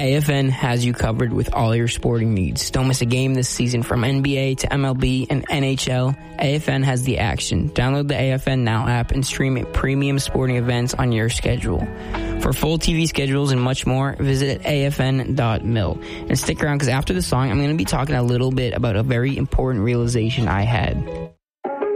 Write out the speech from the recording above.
AFN has you covered with all your sporting needs. Don't miss a game this season from NBA to MLB and NHL. AFN has the action. Download the AFN Now app and stream premium sporting events on your schedule. For full TV schedules and much more, visit afn.mil. And stick around because after the song, I'm going to be talking a little bit about a very important realization I had.